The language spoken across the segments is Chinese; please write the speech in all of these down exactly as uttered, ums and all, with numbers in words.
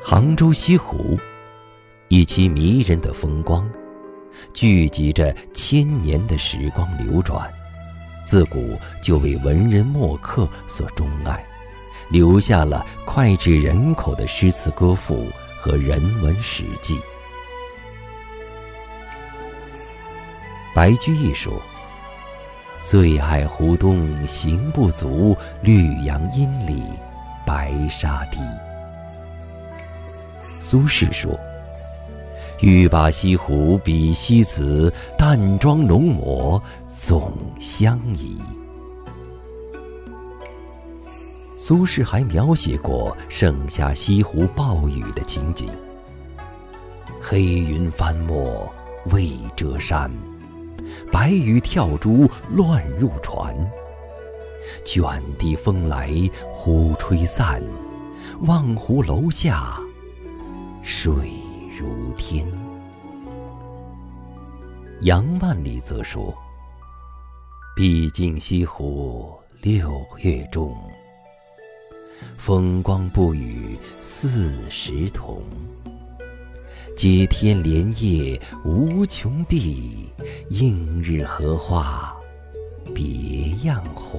杭州西湖，以其迷人的风光，聚集着千年的时光流转，自古就为文人墨客所钟爱，留下了脍炙人口的诗词歌赋和人文史记。白居易说：“醉爱湖东行不足，绿杨阴里白沙堤。”苏轼说：“欲把西湖比西子，淡妆浓抹总相宜。”苏轼还描写过盛夏西湖暴雨的情景：“黑云翻墨未遮山，白雨跳珠乱入船。卷地风来忽吹散，望湖楼下水如天。”杨万里则说：“毕竟西湖六月中，风光不与四时同。接天莲叶无穷碧，映日荷花别样红。”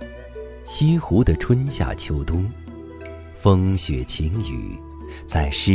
西湖的春夏秋冬，风雪晴雨，在诗